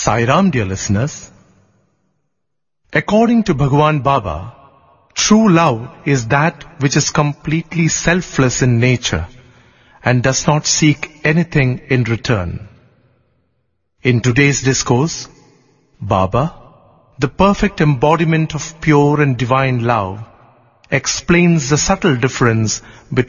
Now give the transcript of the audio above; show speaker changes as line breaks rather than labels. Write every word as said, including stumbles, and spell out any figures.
Sai Ram, dear listeners. According to Bhagwan Baba, true love is that which is completely selfless in nature and does not seek anything in return. In today's discourse, Baba, the perfect embodiment of pure and divine love, explains the subtle difference between